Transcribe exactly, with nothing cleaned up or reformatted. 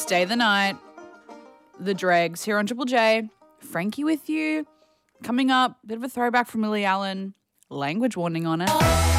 Stay the night. The Dregs here on Triple J. Frankie with you. Coming up, bit of a throwback from Lily Allen. Language warning on it.